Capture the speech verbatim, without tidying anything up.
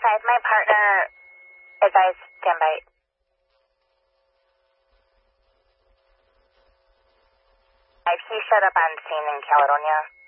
five, my partner advised standby. He showed up on scene in Caledonia.